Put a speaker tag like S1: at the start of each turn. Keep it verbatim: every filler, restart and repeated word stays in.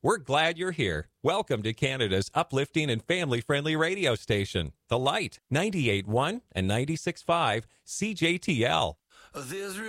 S1: We're glad you're here. Welcome to Canada's uplifting and family-friendly radio station, The Light, ninety-eight point one and ninety-six point five C J T L.
S2: There's